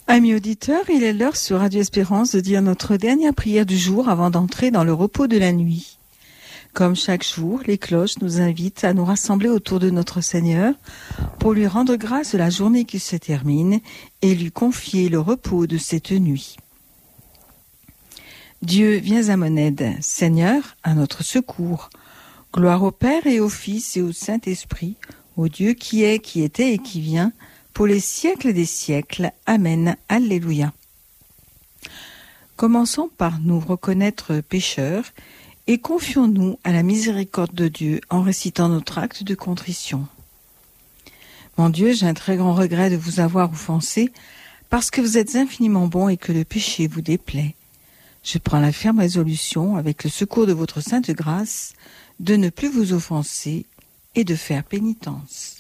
Amis auditeurs, il est l'heure sur Radio Espérance de dire notre dernière prière du jour avant d'entrer dans le repos de la nuit. Comme chaque jour, les cloches nous invitent à nous rassembler autour de notre Seigneur pour lui rendre grâce de la journée qui se termine et lui confier le repos de cette nuit. Dieu, viens à mon aide. Seigneur, à notre secours. Gloire au Père et au Fils et au Saint-Esprit, au Dieu qui est, qui était et qui vient, pour les siècles des siècles. Amen. Alléluia. Commençons par nous reconnaître pécheurs et confions-nous à la miséricorde de Dieu en récitant notre acte de contrition. Mon Dieu, j'ai un très grand regret de vous avoir offensé parce que vous êtes infiniment bon et que le péché vous déplaît. Je prends la ferme résolution, avec le secours de votre sainte grâce, de ne plus vous offenser et de faire pénitence.